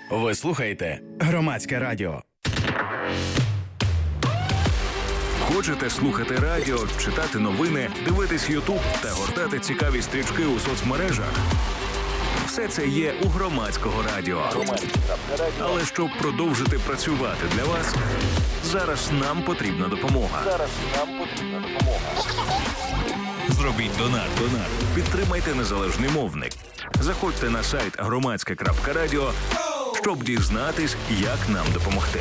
Ви слухаєте Громадське радіо. Хочете слухати радіо, читати новини, дивитись Ютуб та гортати цікаві стрічки у соцмережах? Все це є у Громадського радіо. Але щоб продовжити працювати для вас, зараз нам потрібна допомога. Зробіть донат. Підтримайте незалежний мовник. Заходьте на сайт громадське.радіо, щоб дізнатись, як нам допомогти.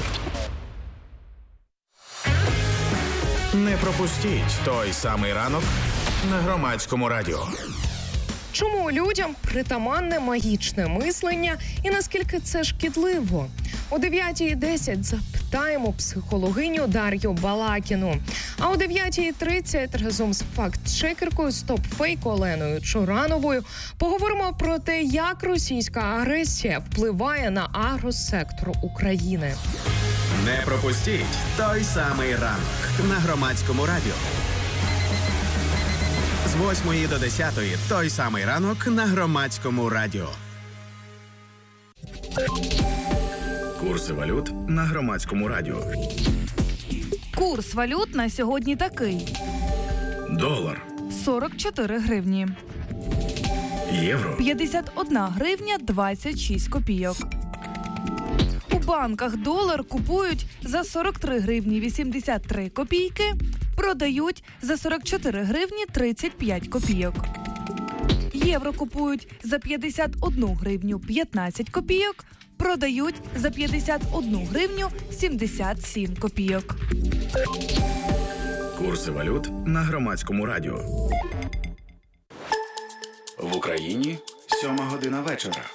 Не пропустіть той самий ранок на Громадському радіо. Чому людям притаманне магічне мислення і наскільки це шкідливо? О 9:10 запитаємо психологиню Дар'ю Балакіну. А о 9:30 разом з факт-чекеркою «Стоп-фейк» Оленою Чурановою поговоримо про те, як російська агресія впливає на агросектор України. Не пропустіть той самий ранок на Громадському радіо. З 8 до 10 той самий ранок на Громадському радіо. Курси валют на Громадському радіо. Курс валют на сьогодні такий. Долар. 44 гривні. Євро. 51 гривня 26 копійок. У банках долар купують за 43 гривні 83 копійки, продають за 44 гривні 35 копійок. Євро купують за 51 гривню 15 копійок, продають за 51 гривню 77 копійок. Курси валют на Громадському радіо. В Україні 7 година вечора.